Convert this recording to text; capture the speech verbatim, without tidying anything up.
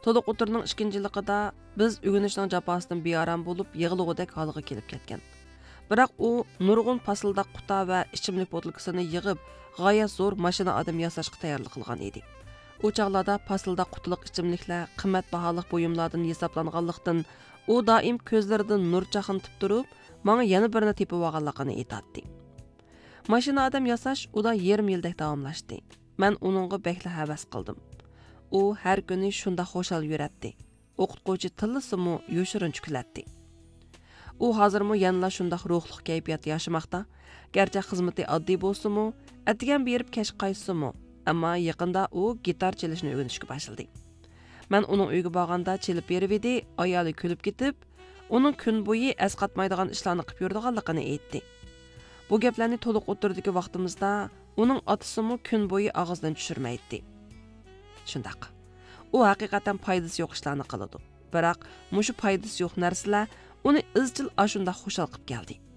To'liq o'tirning ikkinchi yilligida biz o'rganishning jafosidan bearam bo'lib, yig'ilg'udek holiga kelib ketgan. Biroq u nurg'un fasildaq quta va ichimlik botilkasini yig'ib, g'oyat zo'r mashina odam yasashga tayyorlik qilgan edi. U chaqlarda fasildaq qutiliq ichimliklar qimmat baholiq buyumlardan hisoblanganlikdan u doim ko'zlaridan nur chaqintib turib, menga yana birini tepib olganligini aytadi. Mashina odam yasash uda yarim yildek davomlashdi. Men uningga bekla havas qildim. U har kuni shunda xo'shal yuratdi. O'qituvchi tillisimi yoshirinch kulatdi. U hozirmi yanla shundaq ruhliq kayfiyat yashamoqda. Garchi xizmati oddiy bo'lsa-mu, atgan berib kash qaysimi, ammo yaqinda u gitar chalishni o'rganishga boshladi. Men uning uyiga borganda chelib berib edi, ayoli kulib ketib, uning kun bo'yi asqatmaydigan ishlarni qilib yuradiganligini aytdi. Bu gaplarni to'liq o'tirdagi vaqtimizda uning otasimi kun bo'yi og'izdan tushirmaydi. Shundaq. U haqiqatan foydasi yo'q ishlarni qiladi. Biroq mushu foydasi yo'q narsalar uni izchil ashunda xushal qilib keldi.